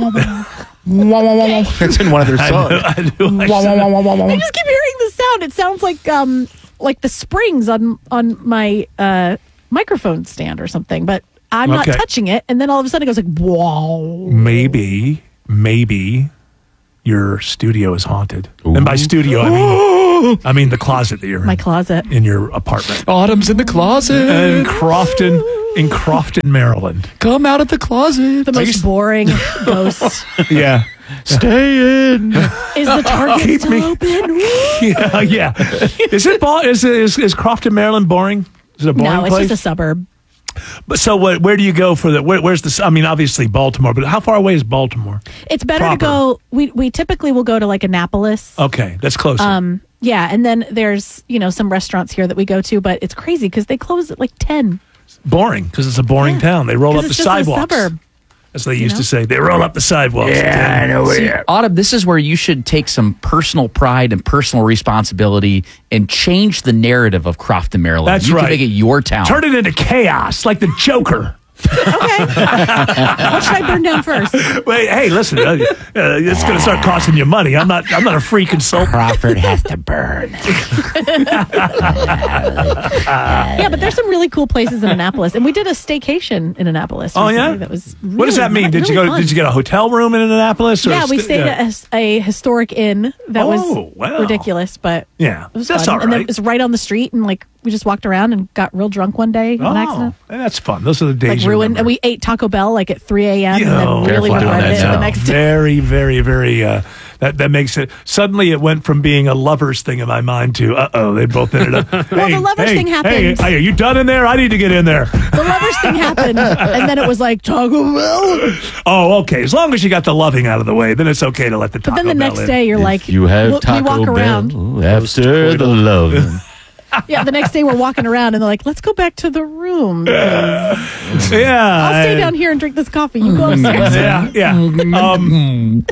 It's in one of their I songs. do, I do like that. I just keep hearing the sound. It sounds like um like the springs on on my uh microphone stand or something, but I'm Okay. not touching it, and then all of a sudden it goes like whoa. Maybe, maybe your studio is haunted. And by studio, I mean I mean the closet that you're My in, closet. in your apartment. Autumn's in the closet. In Crofton, in Crofton, Maryland. Come out of the closet. The most boring ghost. Yeah. Stay in. Is the Target Keep still me- open? Yeah, yeah. Is it bo- is, is is Crofton, Maryland boring? Is it a boring No, it's place? just a suburb. But so what, where do you go for the, where, where's the, I mean, obviously Baltimore, but how far away is Baltimore? It's better Proper. to go, we, we typically will go to like Annapolis. Okay, that's closer. Um, yeah, and then there's, you know, some restaurants here that we go to, but it's crazy because they close at like ten. Boring, because it's a boring Yeah. town. They roll 'Cause up the it's just a sidewalks. suburb. As they You used know? to say. They roll up the sidewalks. Yeah, I know. See, Autumn, this is where you should take some personal pride and personal responsibility and change the narrative of Crofton, Maryland. That's you right. can make it your town. Turn it into chaos, like the Joker. What should I burn down first? Wait, hey, listen, uh, uh, it's going to start costing you money. I'm not. I'm not a free consultant. Crawford has to burn. Yeah, but there's some really cool places in Annapolis, and we did a staycation in Annapolis. Oh yeah, recently That was. Really, what does that mean? Did you really go? fun. Did you get a hotel room in Annapolis? Or Yeah, we st- stayed yeah. at a, a historic inn that Oh, was wow. ridiculous, but Yeah, it was that's fun. all And then right. it was right on the street, and like we just walked around and got real drunk one day on Oh, accident. that's fun. Those are the days. Like you ruined, remember. and we ate Taco Bell like at three a.m. and Yo, then really careful doing regretted that it the now. next day. Very, very, very. Uh, that that makes it. Suddenly, it went from being a lovers thing in my mind to uh oh, they both ended up. Well, hey, the lovers hey, thing happened. Hey, hey, are you done in there? I need to get in there. The lovers thing happened, and then it was like Taco Bell. Oh, okay. As long as you got the loving out of the way, then it's okay to let the Taco But then the Bell next in. day, you're like, You have we- Taco we walk around. Bell after the love. Yeah, the next day we're walking around, and they're like, "Let's go back to the room." 'cause Yeah, I'll stay I- down here and drink this coffee. You go upstairs. Yeah, yeah. Um,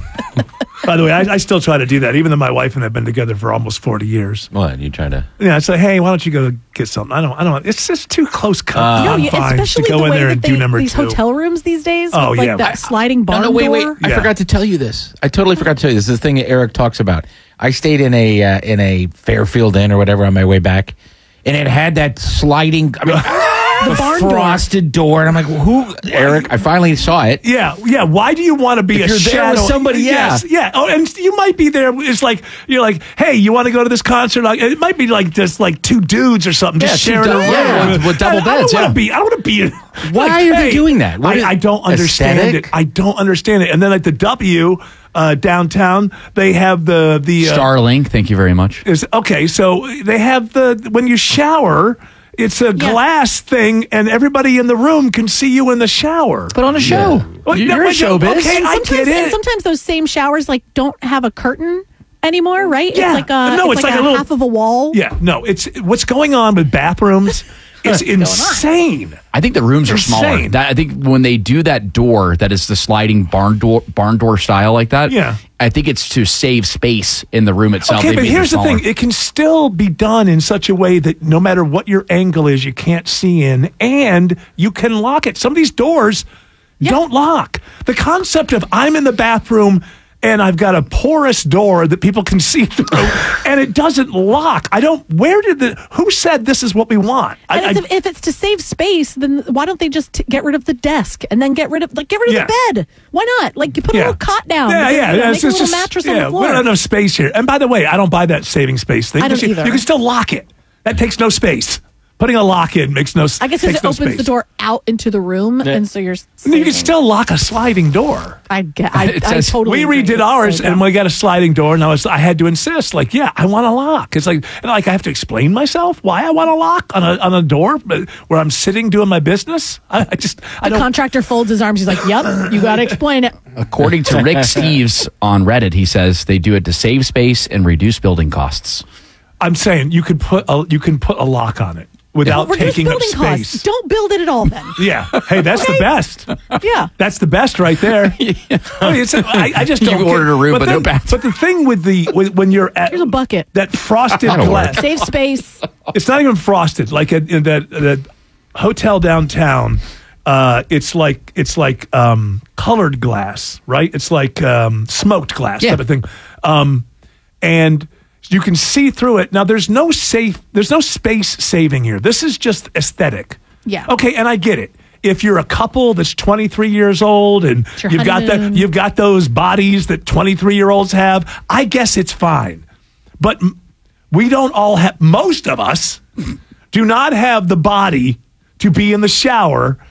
by the way, I, I still try to do that, even though my wife and I have been together for almost forty years. What you trying to? Yeah, it's like, hey, why don't you go get something? I don't, I don't. It's just too close Uh, No, you, confines especially to go the in way there that and they, do number these two. hotel rooms these days. Oh, with like yeah. that sliding barn No, no, wait, wait. door. I Yeah. forgot to tell you this. I totally forgot to tell you this. This is the thing that Eric talks about. I stayed in a uh, in a Fairfield Inn or whatever on my way back, and it had that sliding. I mean. The The barn door. frosted door, and I'm like, "Who, Eric?" I finally saw it. Yeah, yeah. Why do you want to be If a you're there shadow? with somebody, yeah. Yes, yeah. Oh, and you might be there. It's like you're like, hey, you want to go to this concert? Like, it might be like just like two dudes or something, just Yeah, two sharing a dou- room yeah, with- with double I- I don't beds, want yeah. to be. I don't want to be. Why like, are they hey, doing that? What I, is- I don't understand aesthetic? it. I don't understand it. And then at the W uh, downtown, they have the the uh, Starlink, thank you very much. is okay. So they have the when you shower. It's a glass thing, and everybody in the room can see you in the shower. Put on a show. Well, You're no, a but- showbiz. Okay, And I sometimes, get and it. sometimes those same showers like don't have a curtain anymore, right? Yeah. It's like a, No, it's it's like, like a, a little- half of a wall. Yeah, no, it's what's going on with bathrooms. It's insane. I think the rooms are smaller. Insane. That, I think when they do that door, that is the sliding barn door, barn door style like that. Yeah. I think it's to save space in the room itself. Okay, They but made them here's the smaller. thing: it can still be done in such a way that no matter what your angle is, you can't see in, and you can lock it. Some of these doors don't lock. The concept of I'm in the bathroom and I've got a porous door that people can see through, and it doesn't lock. I don't. Where did the? Who said this is what we want? I, And I- it's, if, if it's to save space, then why don't they just t- get rid of the desk and then get rid of like get rid of Yeah. the bed? Why not? Like you put a Yeah. little cot down. Yeah, make it- yeah. you know, yeah, make it's a little just- mattress yeah, on the We floor. don't have enough space here. And by the way, I don't buy that saving space thing. I don't you, either. you can still lock it. That takes no space. Putting a lock in makes no. I guess because takes it no opens space. the door out into the room, and so you're. And you can saving. still lock a sliding door. I get. I, It I says- totally. We agree. redid It's ours, so and dumb. we got a sliding door, and I was I had to insist, like, yeah, I want a lock. It's like, and like I have to explain myself why I want a lock on a on a door but where I'm sitting doing my business. I, I just I the don't. contractor folds his arms. He's like, "Yep, you got to explain it." According to Rick Steves on Reddit, he says they do it to save space and reduce building costs. I'm saying you could put a you can put a lock on it without Reduce taking up building space. costs. Don't build it at all. Then. Yeah. Hey, that's the best. Yeah. That's the best right there. I, mean, it's a, I, I just You don't ordered get- a room, but then, no bathroom. But the thing with the with, when you're at Here's a bucket. that frosted That'll glass, work. Save space. it's not even frosted. Like at, in that that hotel downtown, uh, it's like it's like um, colored glass, right? It's like um, smoked glass Yeah. type of thing, um, and you can see through it. Now, there's no safe, there's no space saving here. This is just aesthetic. Yeah. Okay, and I get it. If you're a couple that's twenty-three years old and your you've got that, honeymoon. you've got those bodies that twenty-three year olds have, I guess it's fine. But m- we don't all have. Most of us do not have the body to be in the shower